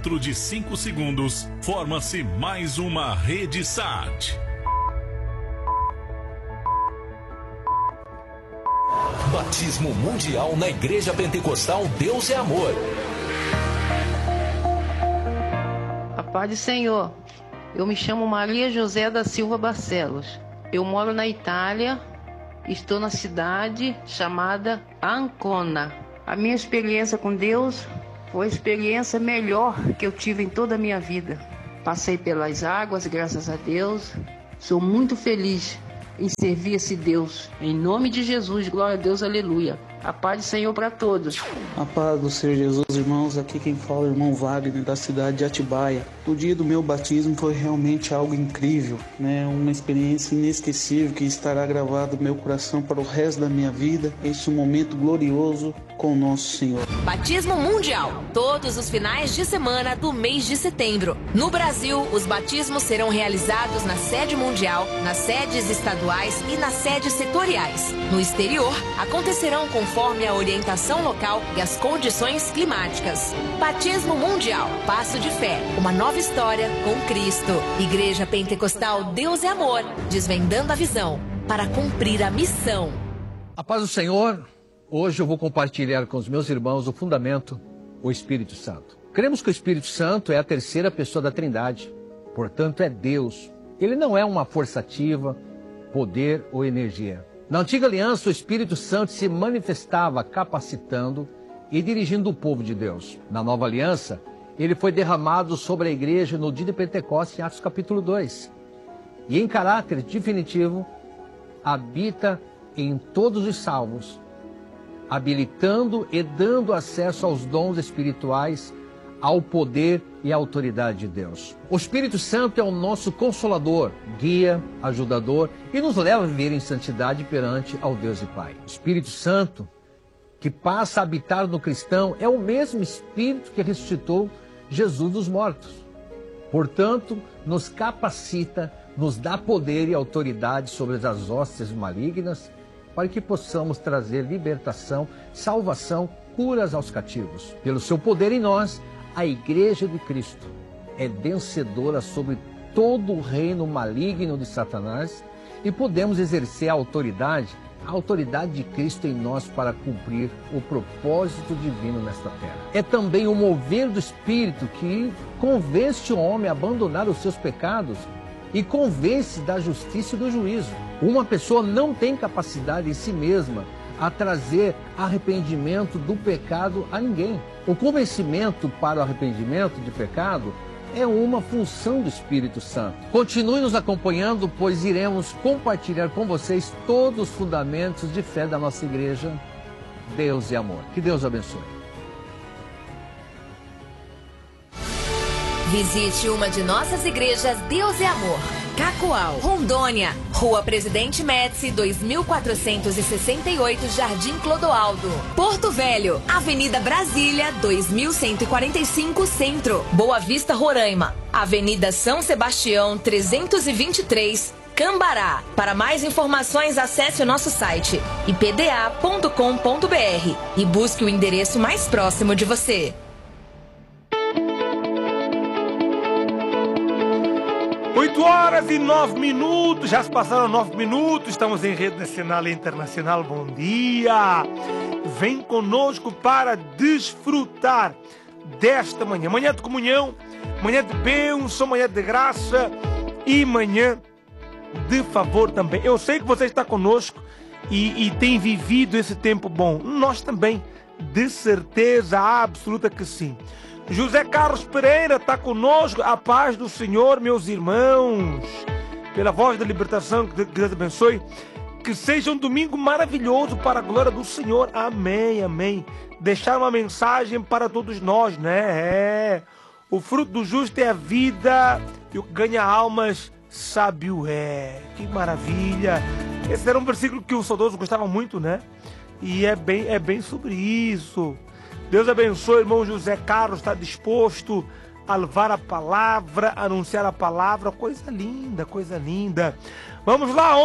Dentro de 5 segundos, forma-se mais uma Rede SAT. Batismo mundial na Igreja Pentecostal Deus é Amor. A paz do Senhor. Eu me chamo Maria José da Silva Barcelos. Eu moro na Itália. Estou na cidade chamada Ancona. A minha experiência com Deus foi a experiência melhor que eu tive em toda a minha vida. Passei pelas águas, graças a Deus. Sou muito feliz em servir esse Deus. Em nome de Jesus, glória a Deus, aleluia. A paz do Senhor para todos. A paz do Senhor Jesus, irmãos. Aqui quem fala é o irmão Wagner, da cidade de Atibaia. O dia do meu batismo foi realmente algo incrível, né? Uma experiência inesquecível que estará gravado no meu coração para o resto da minha vida. Esse é um momento glorioso com o nosso Senhor. Batismo mundial, todos os finais de semana do mês de setembro. No Brasil, os batismos serão realizados na sede mundial, nas sedes estaduais e nas sedes setoriais. No exterior, acontecerão conforme a orientação local e as condições climáticas. Batismo mundial, passo de fé, uma nova história com Cristo. Igreja Pentecostal Deus é Amor, desvendando a visão para cumprir a missão. A paz do Senhor. Hoje eu vou compartilhar com os meus irmãos o fundamento, o Espírito Santo. Cremos que o Espírito Santo é a terceira pessoa da Trindade, portanto é Deus. Ele não é uma força ativa, poder ou energia. Na antiga aliança, o Espírito Santo se manifestava capacitando e dirigindo o povo de Deus. Na nova aliança, ele foi derramado sobre a igreja no dia de Pentecostes, em Atos capítulo 2. E em caráter definitivo, habita em todos os salvos, habilitando e dando acesso aos dons espirituais, ao poder e à autoridade de Deus. O Espírito Santo é o nosso consolador, guia, ajudador e nos leva a viver em santidade perante ao Deus e Pai. O Espírito Santo, que passa a habitar no cristão, é o mesmo Espírito que ressuscitou Jesus dos mortos. Portanto, nos capacita, nos dá poder e autoridade sobre as hostes malignas, para que possamos trazer libertação, salvação, curas aos cativos. Pelo seu poder em nós, a Igreja de Cristo é vencedora sobre todo o reino maligno de Satanás e podemos exercer a autoridade de Cristo em nós para cumprir o propósito divino nesta terra. É também o mover do Espírito que convence o homem a abandonar os seus pecados e convence da justiça e do juízo. Uma pessoa não tem capacidade em si mesma a trazer arrependimento do pecado a ninguém. O convencimento para o arrependimento de pecado é uma função do Espírito Santo. Continue nos acompanhando, pois iremos compartilhar com vocês todos os fundamentos de fé da nossa igreja. Deus é amor. Que Deus abençoe. Visite uma de nossas igrejas Deus é Amor. Cacoal, Rondônia, Rua Presidente Médici, 2468, Jardim Clodoaldo. Porto Velho, Avenida Brasília, 2145, Centro. Boa Vista, Roraima, Avenida São Sebastião, 323, Cambará. Para mais informações, acesse o nosso site ipda.com.br e busque o endereço mais próximo de você. 8h09, já se passaram 9 minutos, estamos em rede nacional e internacional, bom dia! Vem conosco para desfrutar desta manhã, manhã de comunhão, manhã de bênção, manhã de graça e manhã de favor também. Eu sei que você está conosco e tem vivido esse tempo bom, nós também, de certeza absoluta que sim. José Carlos Pereira está conosco, a paz do Senhor, meus irmãos, pela voz da libertação, que Deus abençoe, que seja um domingo maravilhoso para a glória do Senhor, amém, amém. Deixar uma mensagem para todos nós, né? O fruto do justo é a vida e o que ganha almas, sábio é. Que maravilha! Esse era um versículo que o saudoso gostava muito, né? E é bem sobre isso. Deus abençoe, irmão José Carlos, está disposto a levar a palavra, a anunciar a palavra, coisa linda, coisa linda. Vamos lá,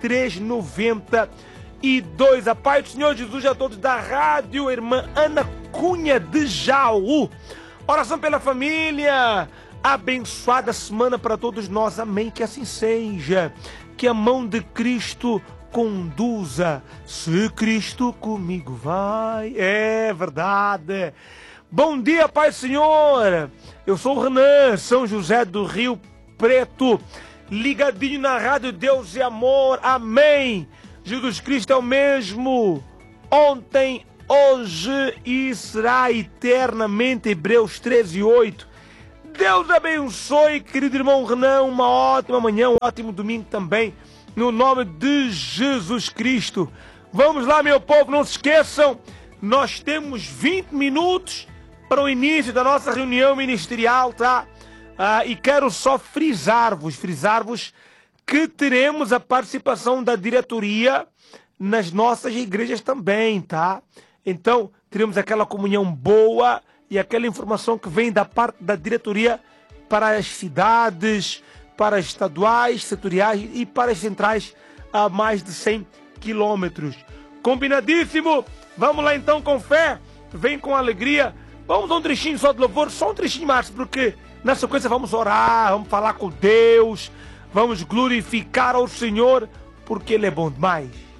11982923392. A paz do Senhor Jesus a todos da rádio, irmã Ana Cunha de Jaú. Oração pela família. Abençoada semana para todos nós. Amém. Que assim seja. Que a mão de Cristo conduza. Se Cristo comigo vai. É verdade. Bom dia, Pai Senhor. Eu sou o Renan, São José do Rio Preto. Ligadinho na Rádio Deus e Amor. Amém. Jesus Cristo é o mesmo. Ontem, hoje e será eternamente. Hebreus 13:8. Deus abençoe, querido irmão Renan, uma ótima manhã, um ótimo domingo também, no nome de Jesus Cristo. Vamos lá, meu povo, não se esqueçam, nós temos 20 minutos para o início da nossa reunião ministerial, tá? E quero só frisar-vos que teremos a participação da diretoria nas nossas igrejas também, tá? Então, teremos aquela comunhão boa e aquela informação que vem da parte da diretoria para as cidades, para as estaduais, setoriais e para as centrais a mais de 100 quilômetros. Combinadíssimo? Vamos lá então com fé, vem com alegria. Vamos dar um trechinho só de louvor, só um trechinho mais, porque na sequência vamos orar, vamos falar com Deus, vamos glorificar ao Senhor, porque Ele é bom demais.